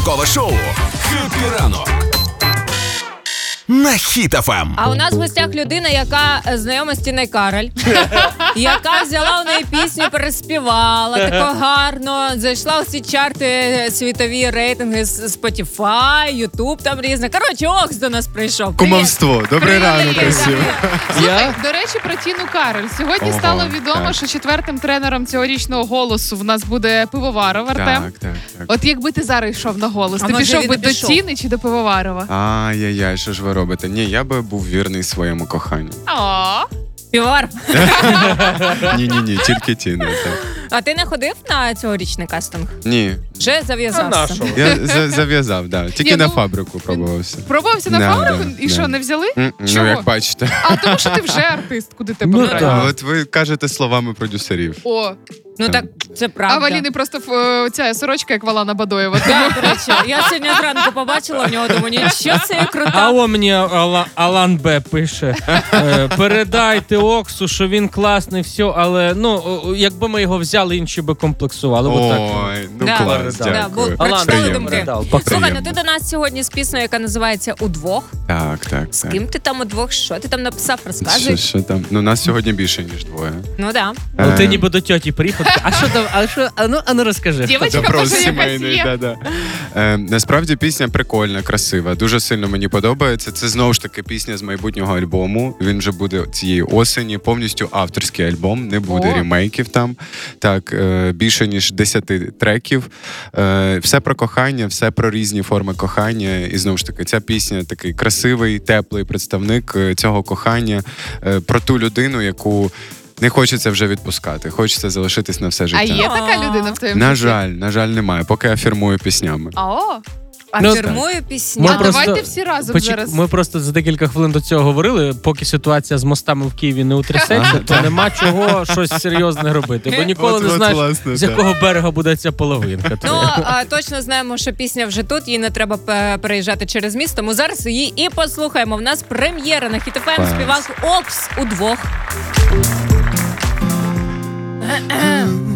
ранкове шоу «Хеппі ранок» на Хіт FM. А у нас в гостях людина, яка знайома з Тіною Кароль, яка взяла у неї пісню, переспівала, тако гарно, зайшла у всі чарти, світові рейтинги з Spotify, YouTube, там різне. Коротше, Окс до нас прийшов. Кумовство. Добрий ранок, красиво. Слухай, до речі, про Тіну Кароль. Сьогодні стало відомо, так. що четвертим тренером цьогорічного «Голосу» в нас буде Пивоваров Артем. Так. От якби ти зараз йшов на «Голос», А ти може пішов він би не до пішов? Тіни чи до Пивоварова? Ай-яй-яй, що ж ви робите? Ні, я би був вірний своєму коханню. О, Півовар. Ні, тільки Тіна. Так. А ти не ходив на цьогорічний кастинг? Ні, Вже зав'язався. я зав'язав, да. Тільки Ні, на ну, фабрику пробувався. пробувався на Да, фабрику? да, І що, да. не взяли? Ну, Чого? як бачите. А тому що ти вже артист, куди тебе Ну, беруть. так. От ви кажете словами продюсерів. О, Ну так, це правда. а Валіни просто ця сорочка, як Валана Бадоєва. Так, до речі, я сьогодні зранку побачила в нього, думаю, нічого це крута. А о мені Алан Б. пише, передайте Оксу, що він класний, все, але, якби ми його взяли, інші би комплексували. Отак. Ой, ну Да, клас, да, дякую. прочитали Приємно. думки. передав. Слухай, ну ти до нас сьогодні з піснею, яка називається «Удвох». Так. З ким ти там удвох? Що ти там написав? Розказуй. Що там? Ну, нас сьогодні більше, ніж двоє. Ну да. Ну, ти ніби до тьоті приїхав, а що там, а ну розкажи. Дівочка Запрос може якась сімейний, є. да. Насправді пісня прикольна, красива. Дуже сильно мені подобається. Це знову ж таки пісня з майбутнього альбому. Він вже буде цієї осені. Повністю авторський альбом, не буде ремейків там. Так, більше ніж 10 треків. Все про кохання, все про різні форми кохання. І знову ж таки, ця пісня такий красивий, теплий представник цього кохання, про ту людину, яку не хочеться вже відпускати. Хочеться залишитись на все життя. А є така людина в твоєму На житті? жаль, немає. Поки афірмую піснями. О, Афірмую пісні. а просто- давайте всі разом зараз. Ми просто за декілька хвилин до цього говорили, поки ситуація з мостами в Києві не утрясеться, то нема чого щось серйозне робити, бо ніколи не знаєш, власне, з якого берега буде ця половинка. Ну, точно знаємо, що пісня вже тут, їй не треба переїжджати через міст, тому зараз її і послухаємо. В нас прем'єра на Хіт FM, Клас. співав Окс «Удвох».